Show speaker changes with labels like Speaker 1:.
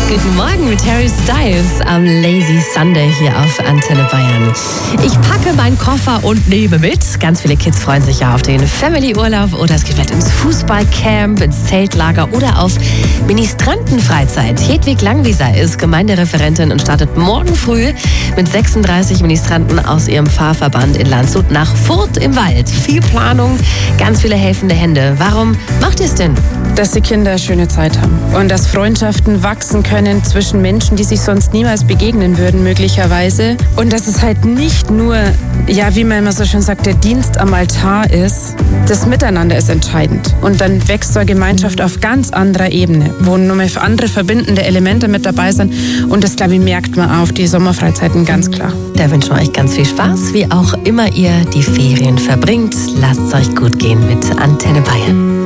Speaker 1: Guten Morgen mit Harry Styles am Lazy Sunday hier auf Antenne Bayern. Ich packe meinen Koffer und nehme mit. Ganz viele Kids freuen sich ja auf den Family-Urlaub oder es geht vielleicht ins Fußballcamp, ins Zeltlager oder auf Ministrantenfreizeit. Hedwig Langwieser ist Gemeindereferentin und startet morgen früh mit 36 Ministranten aus ihrem Pfarrverband in Landshut nach Furth im Wald. Viel Planung, ganz viele helfende Hände. Warum macht ihr es denn?
Speaker 2: Dass die Kinder eine schöne Zeit haben und dass Freundschaften wachsen können zwischen Menschen, die sich sonst niemals begegnen würden, möglicherweise. Und dass es halt nicht nur, ja, wie man immer so schön sagt, der Dienst am Altar ist. Das Miteinander ist entscheidend. Und dann wächst so eine Gemeinschaft auf ganz anderer Ebene, wo nochmal andere verbindende Elemente mit dabei sind. Und das, glaube ich, merkt man auf die Sommerfreizeiten ganz klar.
Speaker 1: Da wünschen wir euch ganz viel Spaß, wie auch immer ihr die Ferien verbringt. Lasst es euch gut gehen mit Antenne Bayern.